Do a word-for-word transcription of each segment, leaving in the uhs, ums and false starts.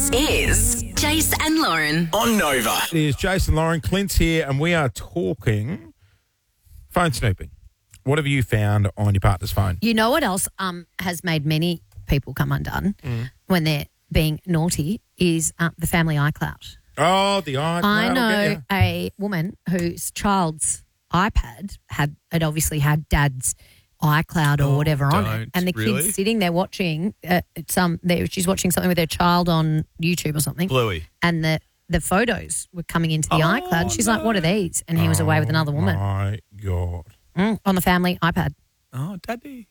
This is Jace and Lauren on Nova. It is Jason Lauren, Clint's here, and we are talking phone snooping. What have you found on your partner's phone? You know what else um, has made many people come undone Mm. when they're being naughty is uh, the family iCloud. Oh, the iCloud. I I'll know get a woman whose child's iPad had it obviously had dad's iCloud or Oh, whatever on it, don't. and the Really? kid's sitting there watching uh, some. They, she's watching something with her child on YouTube or something, Bluey. and the the photos were coming into the Oh, iCloud. She's like, "What are these?" And he was away with another woman My God. mm, on the family iPad. Oh, Daddy.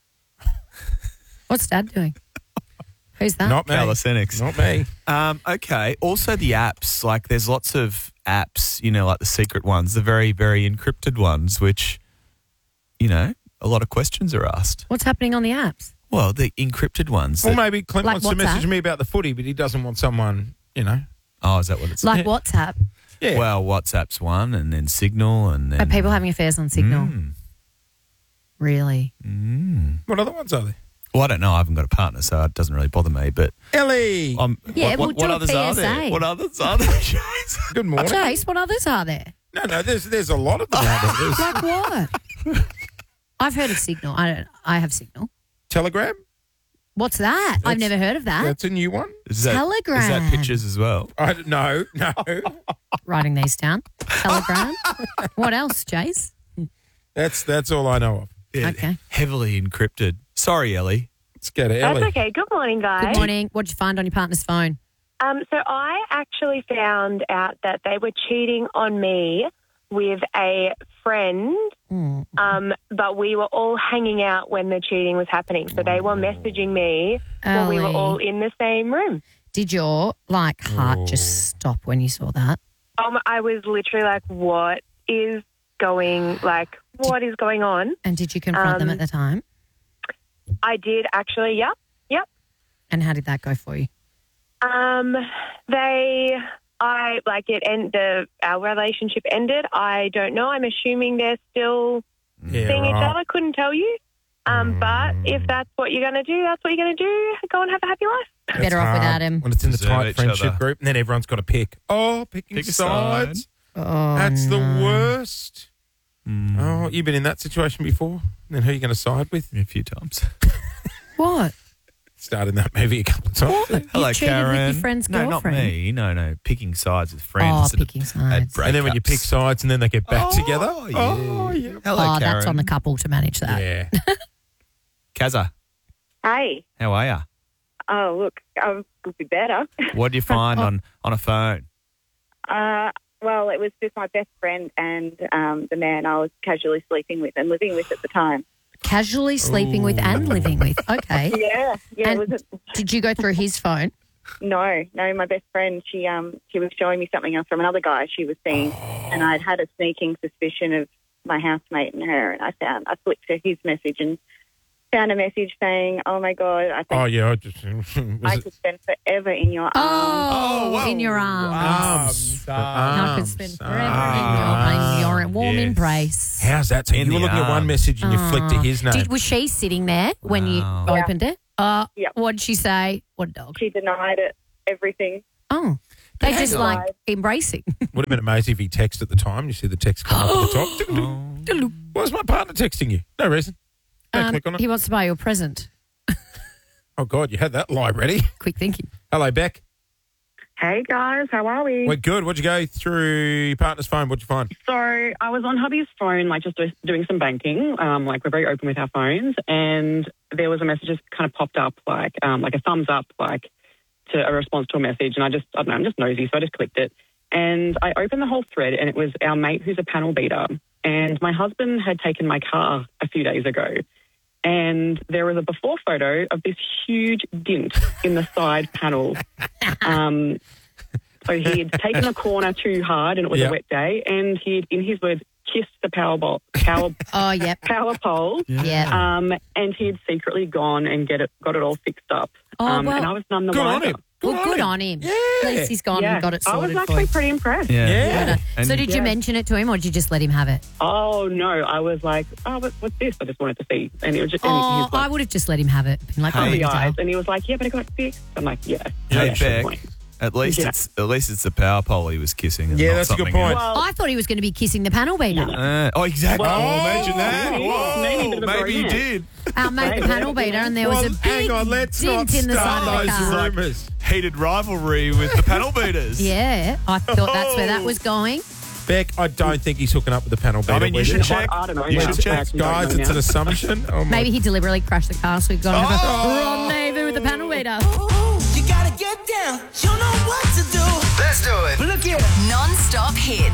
What's Dad doing? Who's that? Not me. Calisthenics. Not me. Um, okay. Also, the apps. Like, there's lots of apps, you know, like the secret ones, the very, very encrypted ones, which, you know, a lot of questions are asked. What's happening on the apps? Well, the encrypted ones. Or that- maybe Clint Like wants to message WhatsApp? me about the footy, but he doesn't want someone, you know. oh, is that what it's Like Yeah. WhatsApp? Yeah. Well, WhatsApp's one, and then Signal, and then Are people having affairs on Signal? Mm, Really? mm. What other ones are there? Well, I don't know. I haven't got a partner, so it doesn't really bother me. But Ellie. um, Yeah, what, we'll what, do what a others are there? P S A. What others are there? Jace? Good morning. Jace, what others are there? No, no, there's there's a lot of them out there. There's Like what? I've heard of Signal. I don't. I have Signal. Telegram. What's that? I've That's- never heard of that. That's a new one. Is that, Telegram. Is that pictures as well? I don't know. No. Writing these down. Telegram. What else, Jace? That's that's all I know of. Yeah, Okay. Heavily encrypted. Sorry, Ellie. Let's go to Ellie. That's okay. Good morning, guys. Good morning. What did you find on your partner's phone? Um, so I actually found out that they were cheating on me with a friend, Mm. um, but we were all hanging out when the cheating was happening. So they were messaging me when we were Ellie. all in the same room. Did your like heart Oh. just stop when you saw that? Um, I was literally like, what is going, like, what is going on? And did you confront them Um, at the time? I did actually, yep, yep. And how did that go for you? Um, they, I like it, and the our relationship ended. I don't know. I'm assuming they're still Yeah, seeing each right. other. Couldn't tell you. Um, but if that's what you're going to do, that's what you're going to do. Go and have a happy life. That's Better off hard without him. When it's in the Deserve tight each friendship other. group, and then everyone's got to pick. Oh, picking Pick a sides. Oh, That's the no. worst. Mm, Oh, you've been in that situation before? Then who are you going to side with? a few times. What? Starred in that movie a couple of times. What? Hello, you cheated Karen. with your friend's no, girlfriend? not me. No, no. Picking sides with friends. Oh, at a- picking at sides. And then when you breakups. pick sides and then they get back Oh, together. yeah. Oh, yeah. Hello, Oh, Karen. that's on the couple to manage that. Yeah. Kaza, Hey. how are ya? Oh, look, I could be better. What did you find Oh. on, on a phone? Uh, well, it was with my best friend and um, the man I was casually sleeping with and living with at the time. Casually sleeping with and living with. Okay. Yeah, yeah. And it was did you go through his phone? no, no. My best friend, she um, she was showing me something else from another guy she was seeing, and I'd had a sneaking suspicion of my housemate and her, and I found I flicked to his message and found a message saying, "Oh my God, I think Oh, yeah. I just. Was I it could spend forever in your arms." Oh, whoa. in your arms. arms? Um, I could Arms. spend forever Arms. in your, in your warm Yes. embrace. How's that? So In you were the looking at one arms. message and you flicked to his name. Did, was she sitting there when Wow. you Yeah. opened it? Uh, Yep. What did she say? What dog? She denied it, everything. Oh, they Hang just on. like embracing. Would have been amazing if he texted at the time. You see the text come up at the top. Oh. Why is my partner texting you? No reason. Don't Um, click on it. he wants to buy you a present. Oh, God, you had that lie ready. Quick thinking. Hello, Beck. Hey guys, how are we? We're good. What'd you go through your partner's phone? What'd you find? So I was on hubby's phone, like just do, doing some banking. Um, like we're very open with our phones, and there was a message just kind of popped up, like um, like a thumbs up, like to a response to a message. And I just, I don't know, I'm just nosy, so I just clicked it, and I opened the whole thread, and it was our mate who's a panel beater, and my husband had taken my car a few days ago. And there was a before photo of this huge dint in the side panel. Um, so he had taken a corner too hard and it was Yeah. a wet day, and he had, in his words, kissed the power, bowl, power, Oh, yep. power pole. Yeah. Um, and he had secretly gone and get it, got it all fixed up. Oh, um, well, and I was none the Good on wiser. him. Good well, on good him. on him. Yeah. At least he's gone Yeah, and got it I was sorted for actually you. pretty impressed. Yeah. Yeah. And- So did you Yeah. mention it to him or did you just let him have it? Oh no, I was like, oh, what, what's this? I just wanted to see, and it was just. And Oh, he's like, I would have just let him have it. Been like, Hey. oh, the you tell. eyes, and he was like, yeah, but I got fixed. I'm like, yeah. Hey, yeah, sure, Beck, point. at least Yeah. it's at least it's the power pole he was kissing. And Yeah, not that's a good something point. else. Well, I thought he was going to be kissing the panel beater. Uh, oh, exactly. Well, oh, imagine that. maybe- Whoa, maybe a bit of a maybe he bromance. did. Our mate, the Right, panel yeah. beater, and there well, was a big hang on, let's not dent in the start side of the those car. rumours. Heated rivalry with the panel beaters. Yeah, I thought that's where that was going. Beck, I don't think he's hooking up with the panel beater. I mean, you with should it. check. I don't know. You now. should check. I actually don't Guys, know it's now. an assumption. Oh my Maybe he deliberately crashed the car so he got into Oh. a rendezvous with the panel beater. You gotta get down. You know what to do. Let's do it. Look here. Non-stop hits.